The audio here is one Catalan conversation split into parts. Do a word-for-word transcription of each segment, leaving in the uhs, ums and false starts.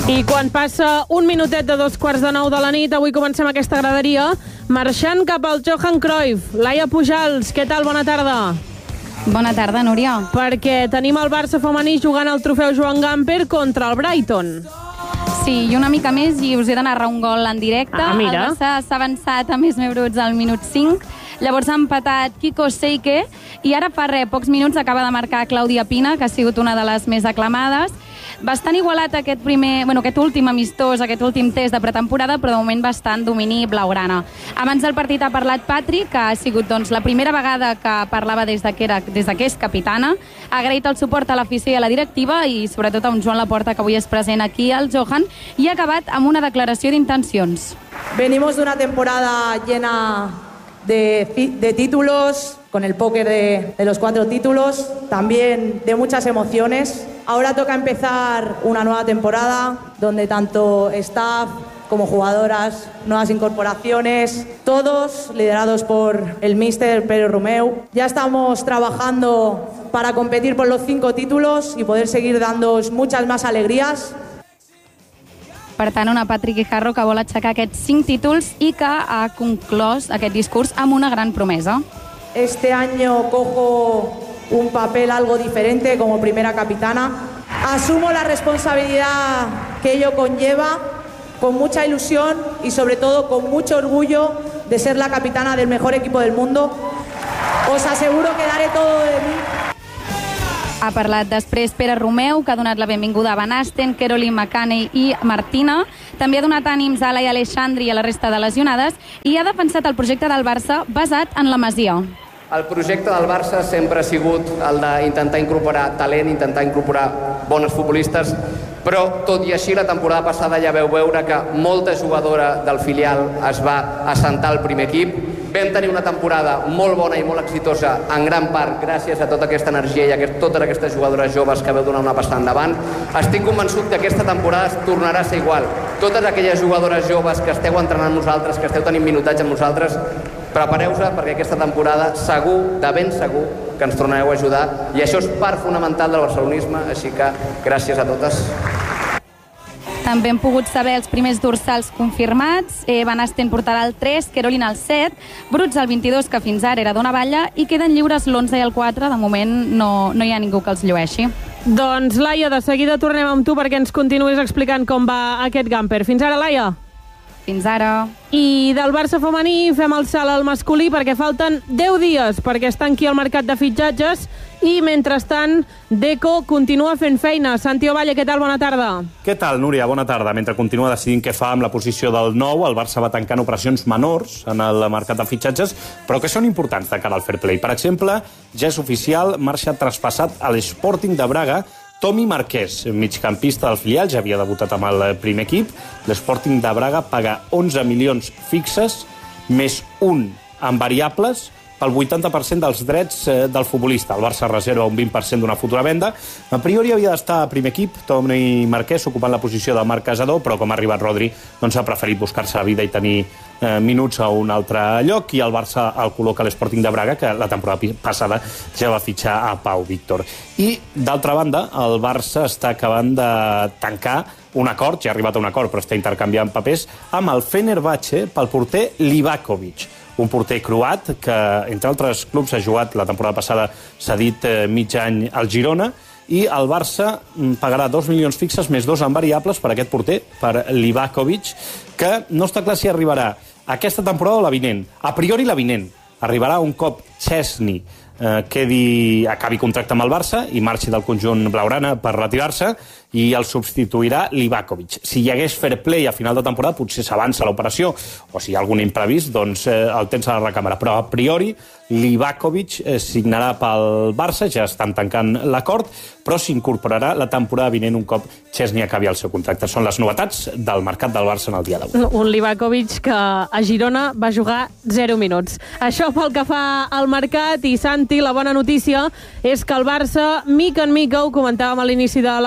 I quan passa un minutet de dos quarts de nou de la nit, avui comencem aquesta graderia marxant cap al Johan Cruyff. Laia Pujals, què tal? Bona tarda. Bona tarda, Núria. Perquè tenim el Barça femení jugant el trofeu Joan Gamper contra el Brighton. Sí, i una mica més i us he de narrar un gol en directe. Ah, mira. El Barça s'ha avançat a més bruts al minut cinc. Llavors ha empatat Kiko Seike i ara fa res, pocs minuts acaba de marcar Clàudia Pina, que ha sigut una de les més aclamades. Bastant igualat aquest primer, bueno, aquest últim amistós, aquest últim test de pretemporada, però de moment bastant domini blaugrana. Abans del partit ha parlat Patrick, que ha sigut doncs, la primera vegada que parlava des de que, era, des de que és capitana. Ha agraït el suport a l'afició i a la directiva i sobretot a un Joan Laporta, que avui és present aquí al Johan, i ha acabat amb una declaració d'intencions. Venimos de una temporada llena de, de títulos, con el póker de, de los cuatro títulos, también de muchas emociones. Ahora toca empezar una nueva temporada donde tanto staff como jugadoras, nuevas incorporaciones, todos liderados por el míster Pere Romeu. Ya estamos trabajando para competir por los cinco títulos y poder seguir dándoos muchas más alegrías. Per tant, una Patrick Guijarro que vol aixecar aquests cinc títols i que ha conclòs aquest discurs amb una gran promesa. Este año cojo un papel algo diferente como primera capitana. Asumo la responsabilidad que ello conlleva con mucha ilusión y sobre todo con mucho orgullo de ser la capitana del mejor equipo del mundo. Os aseguro que daré todo de mí. Ha parlat després Pere Romeu, que ha donat la benvinguda a Van Asten, Caroline McCanney i Martina. També ha donat ànims a Laia Aleixandri i a la resta de lesionades i ha defensat el projecte del Barça basat en la Masia. El projecte del Barça sempre ha sigut el d'intentar incorporar talent, intentar incorporar bones futbolistes, però tot i així la temporada passada ja veu veure que molta jugadora del filial es va assentar al primer equip. Vam tenir una temporada molt bona i molt exitosa, en gran part gràcies a tota aquesta energia i a totes aquestes jugadores joves que veu donar una passada endavant. Estic convençut que aquesta temporada es tornarà a ser igual. Totes aquelles jugadores joves que esteu entrenant amb nosaltres, que esteu tenint minutatge amb nosaltres, prepareu-se perquè aquesta temporada segur, de ben segur, que ens tornareu a ajudar i això és part fonamental del barcelonisme, així que gràcies a totes. També hem pogut saber els primers dorsals confirmats. Eh, Van Asten portarà el tres, Caroline el set, Bruts el vint-i-dos, que fins ara era d'una Valla, i queden lliures l'onze i el quatre. De moment no, no hi ha ningú que els llueixi. Doncs, Laia, de seguida tornem amb tu perquè ens continuïs explicant com va aquest Gamper. Fins ara, Laia. Fins ara. I del Barça femení fem el salt al masculí perquè falten deu dies perquè es tanqui el mercat de fitxatges i, mentrestant, Deco continua fent feina. Santi Ovalle, què tal? Bona tarda. Què tal, Núria? Bona tarda. Mentre continua decidint què fa amb la posició del nou, el Barça va tancant operacions menors en el mercat de fitxatges, però que són importants de cara al fair play. Per exemple, ja és oficial, marxa traspassat a l'Sporting de Braga Tomi Marquès, migcampista del filial, ja havia debutat amb el primer equip. L'Sporting de Braga paga onze milions fixes, més un en variables, pel vuitanta per cent dels drets del futbolista. El Barça reserva un vint per cent d'una futura venda. A priori havia d'estar a primer equip, Tomi Marquès, ocupant la posició de Marc Casador, però com ha arribat Rodri, doncs ha preferit buscar-se la vida i tenir eh, minuts a un altre lloc, i el Barça el col·loca a l'Sporting de Braga, que la temporada passada ja va fitxar a Pau Víctor. I, d'altra banda, el Barça està acabant de tancar un acord, ja ha arribat a un acord, però està intercanviant papers, amb el Fenerbahçe pel porter Livakovic, un porter croat que, entre altres clubs, ha jugat la temporada passada, s'ha dit, eh, mig any al Girona, i el Barça pagarà dos milions fixes més dos en variables per aquest porter, per Livakovic, que no està clar si arribarà aquesta temporada o la vinent. A priori la vinent. Arribarà un cop Chesney eh, quedi, acabi contracte amb el Barça i marxi del conjunt blaugrana per retirar-se, i el substituirà Livakovic. Si hi hagués fair play a final de temporada, potser s'avança l'operació, o si hi ha algun imprevist, doncs eh, el tens a la recàmera. Però a priori Livakovic eh, signarà pel Barça, ja estan tancant l'acord, però s'incorporarà la temporada vinent un cop Chesney acabi el seu contracte. Són les novetats del mercat del Barça en el dia d'avui. Un Livakovic que a Girona va jugar zero minuts. Això pel que fa al mercat, i Santi, la bona notícia és que el Barça, mica en mica, ho comentàvem a l'inici de la graderia,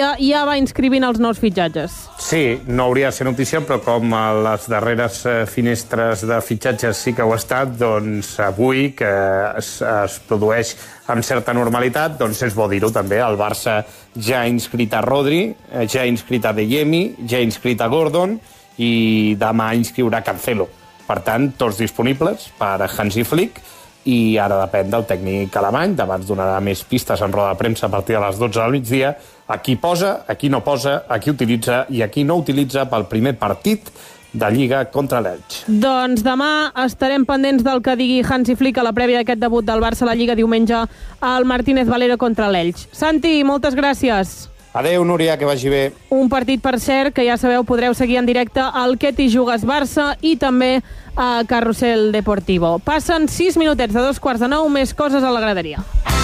Garcia ja va inscrivint els nous fitxatges. Sí, no hauria de ser notícia, però com a les darreres finestres de fitxatges sí que ho ha estat, doncs avui, que es, es produeix amb certa normalitat, doncs és bo dir-ho també. El Barça ja ha inscrit a Rodri, ja ha inscrit a Adeyemi, ja ha inscrit a Gordon i demà inscriurà Cancelo. Per tant, tots disponibles per Hansi Flick, i ara depèn del tècnic alemany. Demà ens donarà més pistes en roda de premsa a partir de les dotze del migdia. A qui posa, a qui no posa, a qui utilitza i a qui no utilitza pel primer partit de Lliga contra l'Elx. Doncs demà estarem pendents del que digui Hansi Flick a la prèvia d'aquest debut del Barça a la Lliga diumenge al Martínez Valero contra l'Elx. Santi, moltes gràcies. Adéu, Núria, que vagi bé. Un partit, per cert, que ja sabeu, podreu seguir en directe al Que t'hi jugues Barça i també a Carrusel Deportivo. Passen sis minutets de dos quarts de nou, més coses a la graderia.